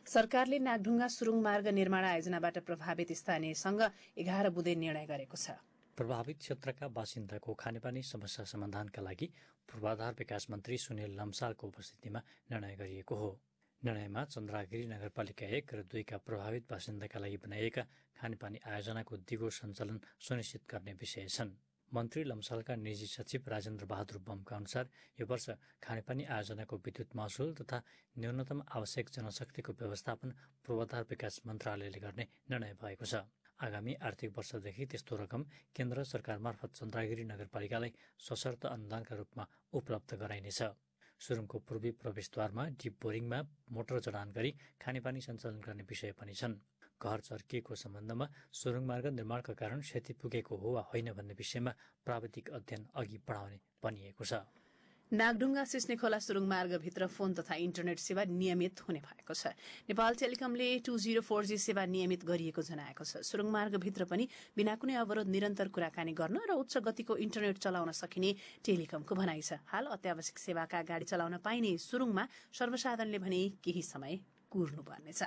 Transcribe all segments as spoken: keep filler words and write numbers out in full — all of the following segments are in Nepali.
सरकारले नागढुङ्गा सुरुङ मार्ग निर्माण आयोजनाबाट प्रभावित स्थानीयसँग एघार बुँदे निर्णय गरेको छ। प्रभावित क्षेत्रका बासिन्दाको खानेपानी समस्या समाधानका लागि पूर्वाधार विकास मन्त्री सुनिल लम्सालको उपस्थितिमा निर्णय गरिएको हो। निर्णयमा चन्द्रागिरी नगरपालिका एक र दुईका प्रभावित बासिन्दाका लागि बनाइएका खानेपानी आयोजनाको दिगो सञ्चालन सुनिश्चित गर्ने विषय छन्। मन्त्री लम्सालका निजी सचिव राजेन्द्र बहादुर बमका अनुसार यो वर्ष खानेपानी आयोजनाको विद्युत महसुल तथा न्यूनतम आवश्यक जनशक्तिको व्यवस्थापन पूर्वाधार विकास मन्त्रालयले गर्ने निर्णय भएको छ। आगामी आर्थिक वर्षदेखि त्यस्तो रकम केन्द्र सरकार मार्फत चन्द्रागिरी नगरपालिकालाई सशर्त अनुदानका रूपमा उपलब्ध गराइनेछ। सुरुङको पूर्वी प्रवेशद्वारमा डिप बोरिङमा मोटर जडान गरी खानेपानी सञ्चालन गर्ने विषय पनि छन्। घर चर्किएको सम्बन्धमा सुरुङ मार्ग निर्माणका कारण क्षति पुगेको हो वा होइन भन्ने विषयमा प्राविधिक अध्ययन अघि बढाउने भनिएको छ। नागढुङ्गा सिस्ने खोला सुरुङ मार्गभित्र फोन तथा इन्टरनेट सेवा नियमित हुने भएको छ। Nepal टेलिकमले two zero four G सेवा नियमित गरिएको जनाएको छ। सुरुङ मार्गभित्र पनि बिना कुनै अवरोध निरन्तर कुराकानी गर्न र उच्च गतिको इन्टरनेट चलाउन सकिने टेलिकमको भनाइ छ। हाल अत्यावश्यक सेवाका गाडी चलाउन पाइने सुरुङमा सर्वसाधारणले भने केही समय कुर्नुपर्नेछ।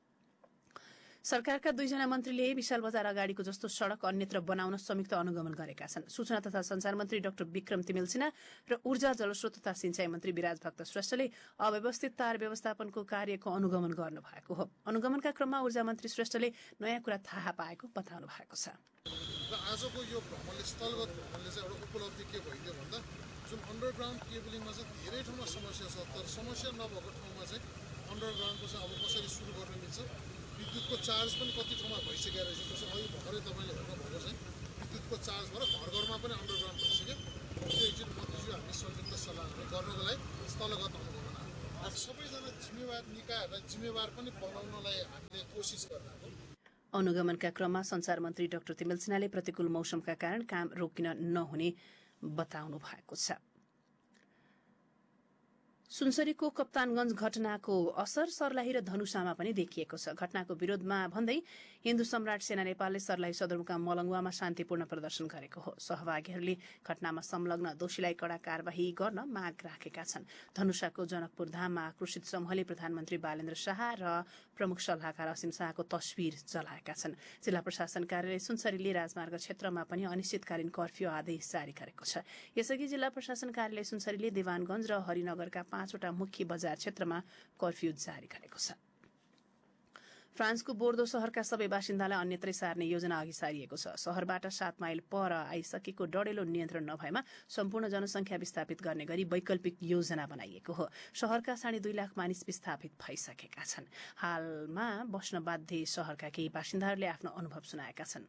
सरकारका दुईजना मन्त्रीले विशाल बजार अगाडिको जस्तो सड़क अन्यत्र बनाउन संयुक्त अनुगमन गरेका छन्। सूचना तथा संचार मन्त्री डाक्टर विक्रम तिमिल सिन्हा र ऊर्जा जलस्रोत तथा सिंचाई मन्त्री विराज भक्त श्रेष्ठले अव्यवस्थित तार व्यवस्थापनको कार्यको अनुगमन गर्नु भएको हो। अनुगमनका क्रममा ऊर्जा मन्त्री श्रेष्ठले नयाँ कुरा थाहा पाएको बताउनु भएको छ। र आजको यो भ्रमणले स्थलगत भ्रमणले चाहिँ एउटा उपलब्धि के भइदियो भन्दा जुन अन्डरग्राउन्ड केबलिङमा चाहिँ धेरै ठाउँमा समस्या छ, तर समस्या नभएको ठाउँमा चाहिँ अन्डरग्राउन्डको चाहिँ अब कसरी सुरु गर्न मिल्छ। विद्युतको चार्ज पनि कति ठाउँमा भइसकेको रहेछ। जस्तो अहिले भर्खरै तपाईँले हेर्नुभएको चाहिँ विद्युतको चार्ज भएर घर घरमा पनि अन्डरग्राउन्ड भइसक्यो। त्यो एकचोटि मन्त्रीज्यू हामी संयुक्त सल्लाह गर्नको लागि स्थलगत अनुगमन आज सबैजना जिम्मेवार निकायहरूलाई जिम्मेवार पनि बनाउनलाई हामीले कोसिस गरेको। अनुगमनका क्रममा संचार मन्त्री डाक्टर तिमिल सिन्हाले प्रतिकूल मौसमका कारण काम रोकिन नहुने बताउनु भएको छ। सुनसरीको कप्तानगञ्ज घटनाको असर सर्लाही र धनुषामा पनि देखिएको छ। घटनाको विरोधमा भन्दै हिन्दू सम्राट सेना नेपालले सर्लाही सदरमुकाम मलङ्गुवामा शान्तिपूर्ण प्रदर्शन गरेको हो। सहभागीहरूले घटनामा संलग्न दोषीलाई कड़ा कार्यवाही गर्न माग राखेका छन्। धनुषाको जनकपुर धाममा आक्रोशित समूहले प्रधानमन्त्री बालेन्द्र शाह र प्रमुख सल्लाहकार असीम शाहको तस्बिर जलाएका छन्। जिल्ला प्रशासन कार्यालय सुनसरीले राजमार्ग क्षेत्रमा पनि अनिश्चितकालीन कर्फ्यू आदेश जारी गरेको छ। यसअघि जिल्ला प्रशासन कार्यालय सुनसरीले देवानगञ्ज र हरिनगरका पाँचवटा मुख्य बजार क्षेत्रमा कर्फ्यू जारी गरेको छ। फ्रान्सको बोर्दो शहरका सबै बासिन्दालाई अन्यत्रै सार्ने योजना अघि सारिएको छ। शहरबाट सात माइल पर आइसकेको डडेलो नियन्त्रण नभएमा सम्पूर्ण जनसंख्या विस्थापित गर्ने गरी वैकल्पिक योजना बनाइएको हो। शहरका साढे दुई लाख मानिस विस्थापित भइसकेका छन्। हालमा बस्न बाध्य शहरका केही बासिन्दाहरूले आफ्नो अनुभव सुनाएका छन्।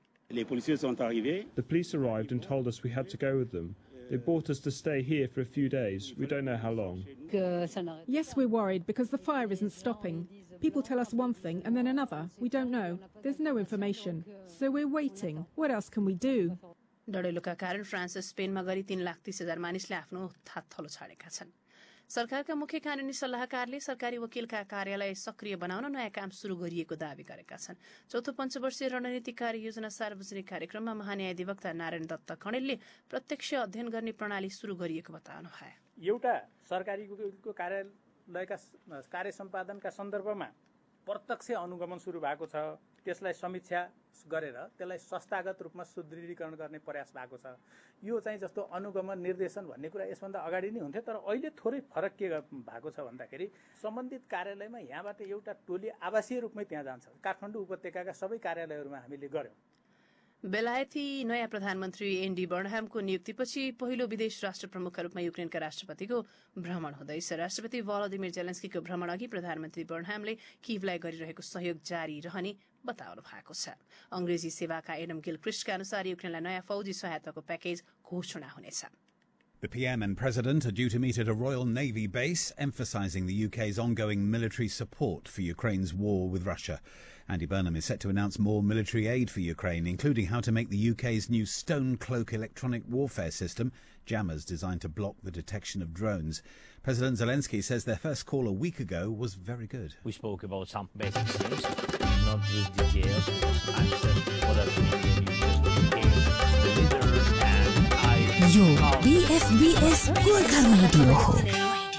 The police arrived and told us we had to go with them. They bought us to stay here for a few days. We don't know how long. Yes, we're worried because the fire isn't stopping. People tell us one thing and then another. We don't know. There's no information. So we're waiting. What else can we do? डडेलोका कारण फ्रान्स स्पेनमा गरी तीन लाख तीस हजार मानिसले आफ्नो थातथलो छाडेका छन्। सरकारका मुख्य कानूनी सल्लाहकारले सरकारी वकिलका कार्यालय सक्रिय बनाउन नयाँ काम शुरू गरिएको दावी गरेका छन्। चौथो पञ्चवर्षीय रणनीतिक कार्ययोजना सार्वजनिक कार्यक्रममा महान्यायाधिवक्ता नारायण दत्त कणेलले प्रत्यक्ष अध्ययन गर्ने प्रणाली शुरू गरिएको बताउनु भयो। एउटा सरकारी वकिलको कार्यालयका कार्य सम्पादनका सन्दर्भमा प्रत्यक्ष अनुगमन शुरू भएको छ। त्यसलाई समीक्षा गरेर त्यसलाई संस्थागत रूपमा सुदृढीकरण गर्ने प्रयास भएको छ। यो चाहिँ जस्तो अनुगमन निर्देशन भन्ने कुरा यसभन्दा अगाडि नै हुन्थ्यो, तर अहिले थोरै फरक के भएको छ भन्दाखेरि सम्बन्धित कार्यालयमा यहाँबाट एउटा टोली आवासीय रूपमै त्यहाँ जान्छ। काठमाडौँ उपत्यकाका सबै कार्यालयहरूमा हामीले गर्यौं। बेलायती नयाँ प्रधानमन्त्री एनडी बर्नहामको नियुक्तिपछि पहिलो विदेश राष्ट्र प्रमुखका रूपमा युक्रेनका राष्ट्रपतिको भ्रमण हुँदैछ। राष्ट्रपति भलोदिमिर जेलेन्स्कीको भ्रमण अघि प्रधानमन्त्री बर्नहामले कीवलाई गरिरहेको सहयोग जारी रहने बताउनु भएको छ। अंग्रेजी सेवाका एडम गिलक्रिस्टका अनुसार युक्रेनलाई नयाँ फौजी सहायताको प्याकेज घोषणा हुनेछ। The P M and President are due to meet at a Royal Navy base, emphasising the U K's ongoing military support for Ukraine's war with Russia. Andy Burnham is set to announce more military aid for Ukraine, including how to make the U K's new Stone Cloak electronic warfare system, jammers designed to block the detection of drones. President Zelensky says their first call a week ago was very good. We spoke about some basic things, not with details. I said what are the the leader and I... यो B F B S Gorkha radio हो।